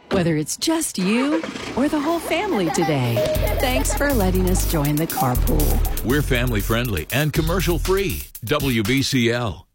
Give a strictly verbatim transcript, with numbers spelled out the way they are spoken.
Whether it's just you or the whole family today, thanks for letting us join the carpool. We're family friendly and commercial free. W B C L.